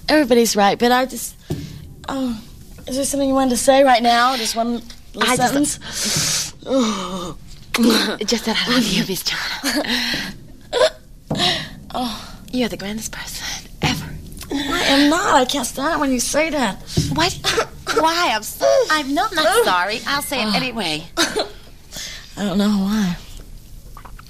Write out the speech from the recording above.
everybody's right, but I just... Oh, is there something you wanted to say right now? Just one little sentence? Just that I love you, Miss John. Oh. You're the grandest person ever. I am not. I can't stand it when you say that. Why? I'm not sorry. I'll say it anyway. I don't know why.